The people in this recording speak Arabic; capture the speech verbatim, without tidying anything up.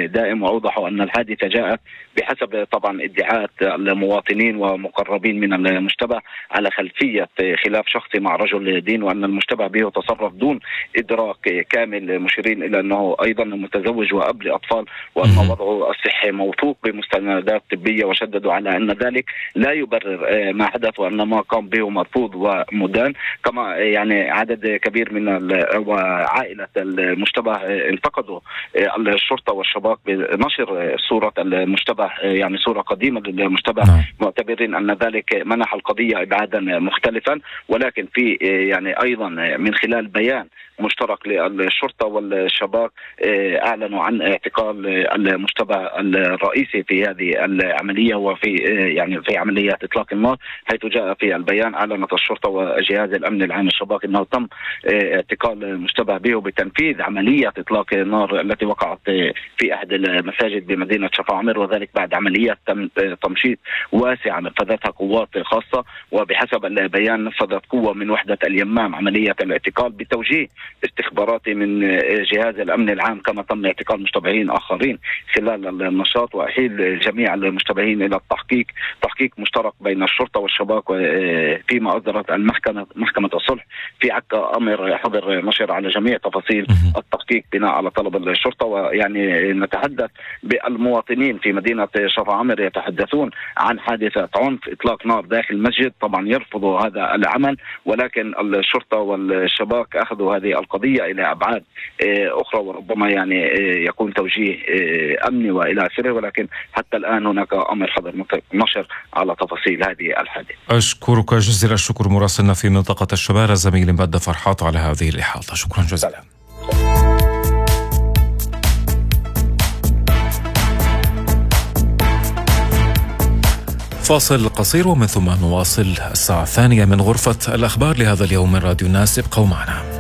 دائم، وأوضحوا أن الحادثة جاءت بحسب طبعا ادعاءات المواطنين ومقربين من المشتبه على خلفية خلاف شخصي مع رجل دين، وأن المشتبه به تصرف دون إدراك كامل، مشيرين إلى أنه أيضا متزوج وأب لأطفال، وأن وضعه الصحي موثوق بمستندات طبية، وشددوا على أن ذلك لا يبرر ما حدث، وأن ما قام به مرفوض ومدان. كما يعني عدد كبير من وعائلة المشتبه انتقدوا الشرطة والشباب بنشر صورة المشتبه، يعني صورة قديمة للمشتبه، معتبرين أن ذلك منح القضية إبعادا مختلفا. ولكن في يعني أيضا من خلال بيان مشترك للشرطة والشباب أعلنوا عن اعتقال المشتبه الرئيسي في هذه العملية وفي يعني في عملية إطلاق النار، حيث جاء في البيان أعلنت الشرطة وجهاز الأمن العام الشباك أنه تم اعتقال المشتبه به بتنفيذ عملية إطلاق النار التي وقعت في أحد المساجد بمدينة شفا عمر، وذلك بعد عملية تمشيط واسعة نفذتها قوات خاصة. وبحسب البيان نفذت قوة من وحدة اليمام عملية الاعتقال بتوجيه استخباراتي من جهاز الأمن العام، كما تم اعتقال مشتبهين آخرين خلال النشاط، وأحيل جميع المشتبهين إلى التحقيق تحقيق مشترك بين الشرطة والشباك. فيما أصدرت المحكمة محكمة الصلح في عكا أمر حظر نشر على جميع تفاصيل التحقيق بناء على طلب الشرطة. ويعني نتحدث بالمواطنين في مدينة شفا عمر يتحدثون عن حادثة عنف إطلاق نار داخل المسجد، طبعا يرفضوا هذا العمل، ولكن الشرطة والشباك أخذوا هذه القضية إلى أبعاد أخرى، وربما يعني يكون توجيه أمني وإلى آخره. ولكن حتى الآن هناك أمر حظر نشر على تفاصيل هذه الحادثة. أشكرك جزيل الشكر مراسلنا في منطقة الشبارة زميل بدر فرحات على هذه الإحاطة. شكرا جزيلا. فاصل قصير ومن ثم نواصل الساعة الثانية من غرفة الأخبار لهذا اليوم من راديو الناس. ابقوا معنا.